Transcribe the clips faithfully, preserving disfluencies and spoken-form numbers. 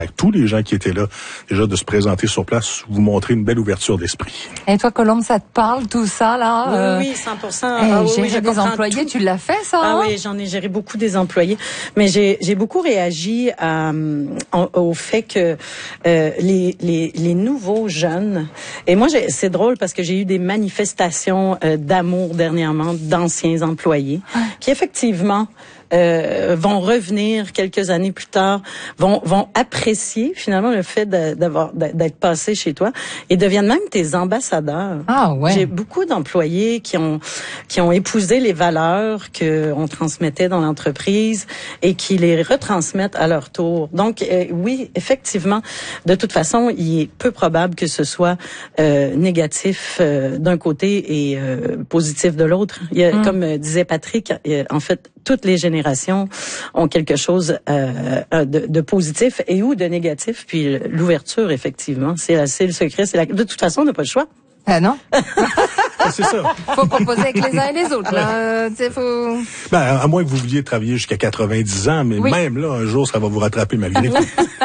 avec tous les gens qui étaient là, déjà de se présenter sur place, vous montrer une belle ouverture d'esprit. Et toi, Colombe, ça te parle tout ça là? Oui, euh... oui, cent pour cent. Hey, ah, oui, gérer oui, je des employés, tout. Tu l'as fait ça? Ah hein? oui, j'en ai géré beaucoup des employés, mais j'ai j'ai beaucoup réagi à, en, au fait que euh, les les les nouveaux jeunes, et moi j'ai, c'est drôle parce que j'ai eu des manifestations euh, d'amour dernièrement d'anciens employés ah. qui effectivement Euh, vont revenir quelques années plus tard, vont vont apprécier finalement le fait de, d'avoir d'être passé chez toi et deviennent même tes ambassadeurs. Ah ouais. J'ai beaucoup d'employés qui ont qui ont épousé les valeurs que on transmettait dans l'entreprise et qui les retransmettent à leur tour. Donc euh, oui, effectivement, de toute façon, il est peu probable que ce soit euh, négatif euh, d'un côté et euh, positif de l'autre. Il y a, mm. Comme euh, disait Patrick, euh, en fait, toutes les générations ont quelque chose euh, de, de positif et ou de négatif. Puis l'ouverture, effectivement, c'est, la, c'est le secret. C'est la, de toute façon, on n'a pas le choix. Ah non. C'est ça. Faut composer avec les uns et les autres. Là, euh, faut. Ben, à moins que vous vouliez travailler jusqu'à quatre-vingt-dix ans, mais oui. Même là, un jour, ça va vous rattraper malgré tout.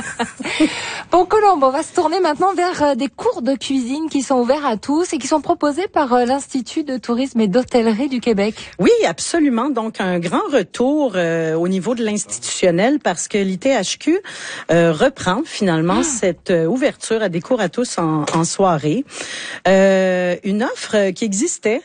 Bon, Colombe, on va se tourner maintenant vers euh, des cours de cuisine qui sont ouverts à tous et qui sont proposés par euh, l'Institut de tourisme et d'hôtellerie du Québec. Oui, absolument. Donc, un grand retour euh, au niveau de l'institutionnel parce que l'I T H Q euh, reprend finalement ah. cette euh, ouverture à des cours à tous en, en soirée. Euh, une offre qui existait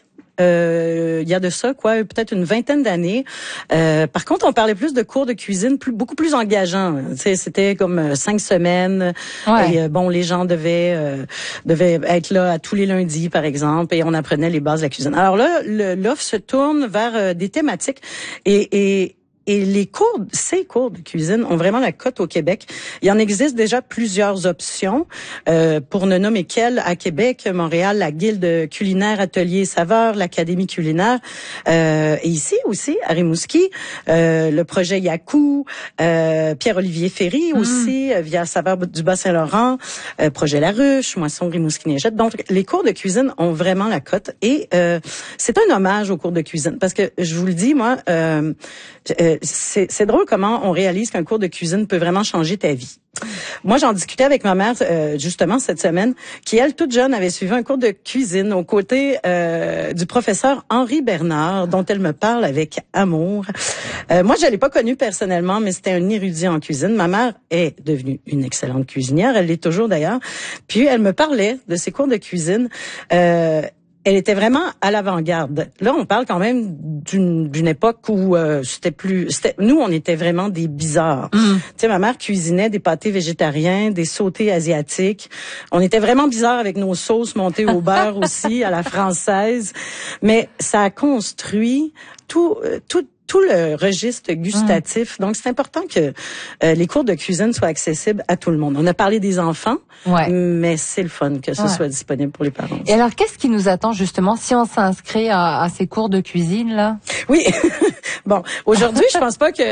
Euh, il y a de ça, quoi, peut-être une vingtaine d'années. Euh, par contre, on parlait plus de cours de cuisine, plus, beaucoup plus engageants. Tu sais, c'était comme euh, cinq semaines. Ouais. Et, euh, bon, les gens devaient euh, devaient être là à tous les lundis, par exemple, et on apprenait les bases de la cuisine. Alors là, le, l'offre se tourne vers euh, des thématiques et, et Et les cours, ces cours de cuisine ont vraiment la cote au Québec. Il y en existe déjà plusieurs options, euh, pour ne nommer qu'elles, à Québec, Montréal, la Guilde culinaire Atelier Saveur, l'Académie culinaire. Euh, et ici aussi, à Rimouski, euh, le projet Yakou, euh, Pierre-Olivier Ferry mmh. aussi, euh, via Saveur du Bas-Saint-Laurent, euh, projet La Ruche, Moisson Rimouski-Neigette. Donc, les cours de cuisine ont vraiment la cote. Et euh, c'est un hommage aux cours de cuisine. Parce que, je vous le dis, moi... Euh, euh, C'est, c'est drôle comment on réalise qu'un cours de cuisine peut vraiment changer ta vie. Moi, j'en discutais avec ma mère euh, justement cette semaine, qui elle, toute jeune, avait suivi un cours de cuisine aux côtés euh, du professeur Henri Bernard, dont elle me parle avec amour. Euh, moi, je l'ai pas connu personnellement, mais c'était un érudit en cuisine. Ma mère est devenue une excellente cuisinière, elle l'est toujours d'ailleurs. Puis elle me parlait de ses cours de cuisine. Euh, Elle était vraiment à l'avant-garde. Là, on parle quand même d'une, d'une époque où euh, c'était plus... C'était, nous, on était vraiment des bizarres. Mm. Tu sais, ma mère cuisinait des pâtés végétariens, des sautés asiatiques. On était vraiment bizarres avec nos sauces montées au beurre aussi, à la française. Mais ça a construit tout... tout tout le registre gustatif. Mmh. Donc, c'est important que euh, les cours de cuisine soient accessibles à tout le monde. On a parlé des enfants, ouais. mais c'est le fun que ce ouais. soit disponible pour les parents. Et alors, qu'est-ce qui nous attend justement si on s'inscrit à, à ces cours de cuisine là? Oui. Bon, aujourd'hui, je pense pas que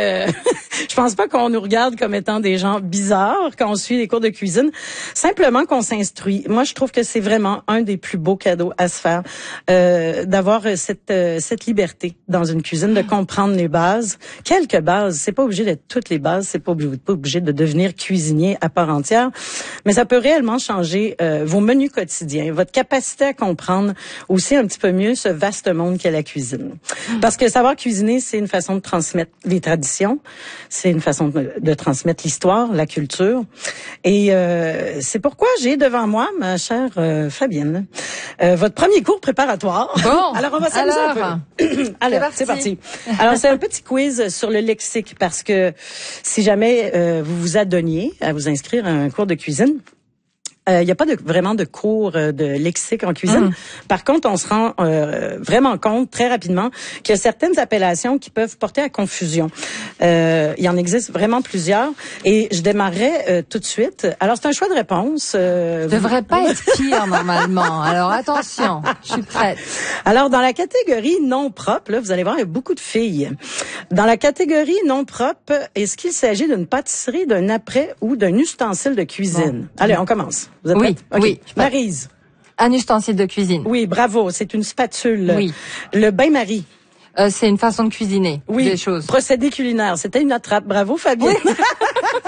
je pense pas qu'on nous regarde comme étant des gens bizarres quand on suit les cours de cuisine. Simplement qu'on s'instruit. Moi, je trouve que c'est vraiment un des plus beaux cadeaux à se faire, euh, d'avoir cette euh, cette liberté dans une cuisine, de comprendre les bases, quelques bases. C'est pas obligé d'être toutes les bases, c'est pas obligé, pas obligé de devenir cuisinier à part entière, mais ça peut réellement changer euh, vos menus quotidiens, votre capacité à comprendre aussi un petit peu mieux ce vaste monde qu'est la cuisine. Parce que savoir cuisiner, c'est une façon de transmettre les traditions, c'est une façon de, de transmettre l'histoire, la culture. Et euh, c'est pourquoi j'ai devant moi, ma chère euh, Fabienne, euh, votre premier cours préparatoire. Bon, alors on va s'amuser alors, un peu. Alors, c'est parti. C'est parti. Alors, c'est un petit quiz sur le lexique parce que si jamais euh, vous vous adonniez à vous inscrire à un cours de cuisine, il euh, n'y a pas de, vraiment de cours euh, de lexique en cuisine. Mmh. Par contre, on se rend euh, vraiment compte très rapidement qu'il y a certaines appellations qui peuvent porter à confusion. Euh, il y en existe vraiment plusieurs. Et je démarrerai euh, tout de suite. Alors, c'est un choix de réponse. Euh, je devrais pas être pire normalement. Alors, attention, je suis prête. Alors, dans la catégorie non propre, là, vous allez voir, il y a beaucoup de filles. Dans la catégorie non propre, est-ce qu'il s'agit d'une pâtisserie, d'un apprêt ou d'un ustensile de cuisine? Bon. Allez, on commence. Vous êtes oui, okay. oui. Maryse. Un ustensile de cuisine. Oui, bravo. C'est une spatule. Oui. Le bain-marie. Euh, c'est une façon de cuisiner oui. des choses. Procédé culinaire. C'était une attrape. Bravo, Fabienne. Oui.